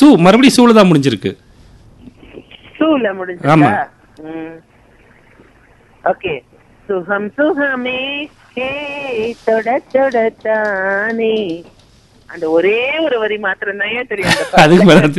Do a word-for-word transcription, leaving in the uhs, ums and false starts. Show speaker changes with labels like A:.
A: சூ மறுபடியும் சூல தான் முடிஞ்சிருக்கு.
B: சூல
A: ஆமா.
B: முடிஞ்சிருக்கா? ம். ஓகே. சுகம் சுகமே ஹே தொட தொடத்தானே. அந்த ஒரே ஒரு வரி மாத்திரம் தான் ஏன் தெரியும் அந்த பாட்டு.
A: அதுக்கு வராது.